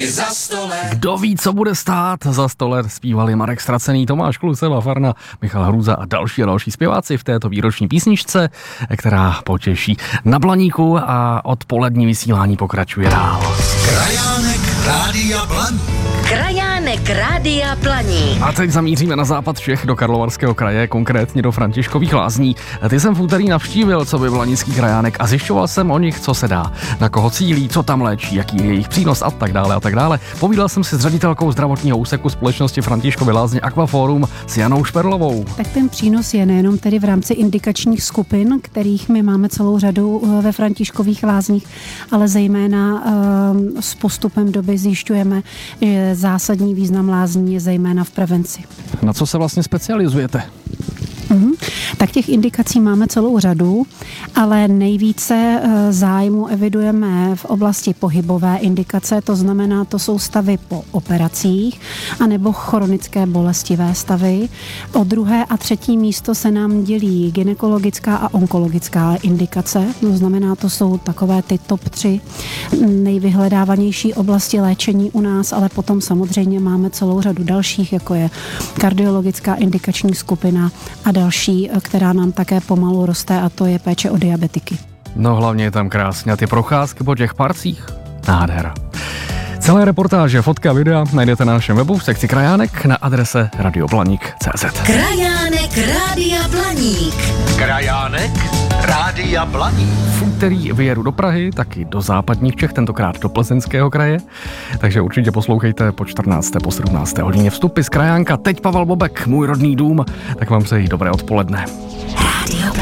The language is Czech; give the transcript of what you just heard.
Kdo ví, co bude stát? Za stole zpívali Marek Ztracený, Tomáš Kluseva, Farna, Michal Hrůza a další zpěváci v této výroční písničce, která potěší na Blaníku a odpolední vysílání pokračuje dál. Krajánek Rádia Blaník. Krajánek Rádia Blaník. A teď zamíříme na západ Čech do Karlovarského kraje, konkrétně do Františkových Lázní. Ty jsem v úterý navštívil, co by Blanícký krajánek, a zjišťoval jsem o nich, co se dá, na koho cílí, co tam léčí, jaký je jejich přínos a tak dále a tak dále. Povídal jsem si s ředitelkou zdravotního úseku společnosti Františkovy Lázně Aquaforum s Janou Šperlovou. Tak ten přínos je nejenom tedy v rámci indikačních skupin, kterých my máme celou řadu ve Františkových Lázních, ale zejména s postupem doby zjišťujeme, že zásadní význam lázní je zejména v prevenci. Na co se vlastně specializujete? Tak těch indikací máme celou řadu, ale nejvíce zájmu evidujeme v oblasti pohybové indikace, to znamená, to jsou stavy po operacích anebo chronické bolestivé stavy. O druhé a třetí místo se nám dělí gynekologická a onkologická indikace, to znamená, to jsou takové ty top 3 nejvyhledávanější oblasti léčení u nás, ale potom samozřejmě máme celou řadu dalších, jako je kardiologická indikační skupina a další, která nám také pomalu roste, a to je péče o diabetiky. No hlavně je tam krásně a ty procházky po těch parcích, nádhera. Celé reportáže, fotky a videa najdete na našem webu v sekci Krajánek na adrese radioblanik.cz. Krajánek Rádia Blaník. Krajánek Rádia Blaník. V úterý vyjedu do Prahy, taky do západních Čech, tentokrát do Plzeňského kraje, takže určitě poslouchejte po 14. po 17. hodině vstupy z Krajánka. Teď Pavel Bobek, Můj rodný dům, tak vám přeji dobré odpoledne. Rádio